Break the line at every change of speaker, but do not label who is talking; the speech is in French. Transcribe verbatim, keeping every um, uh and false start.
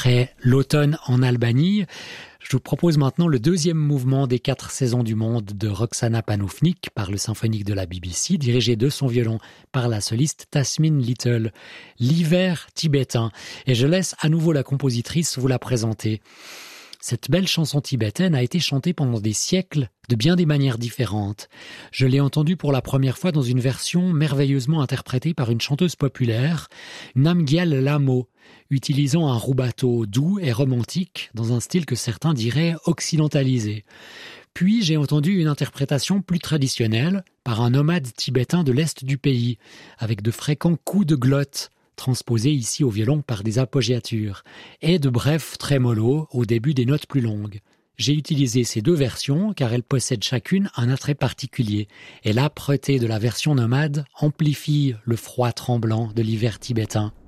Après l'automne en Albanie, je vous propose maintenant le deuxième mouvement des quatre saisons du monde de Roxana Panoufnik par le symphonique de la B B C, dirigé de son violon par la soliste Tasmin Little. L'hiver tibétain. Et je laisse à nouveau la compositrice vous la présenter. Cette belle chanson tibétaine a été chantée pendant des siècles de bien des manières différentes. Je l'ai entendue pour la première fois dans une version merveilleusement interprétée par une chanteuse populaire, Namgyal Lhamo, utilisant un rubato doux et romantique dans un style que certains diraient occidentalisé. Puis j'ai entendu une interprétation plus traditionnelle par un nomade tibétain de l'est du pays, avec de fréquents coups de glotte, transposés ici au violon par des appoggiatures, et de brefs trémolos au début des notes plus longues. J'ai utilisé ces deux versions car elles possèdent chacune un attrait particulier, et l'âpreté de la version nomade amplifie le froid tremblant de l'hiver tibétain.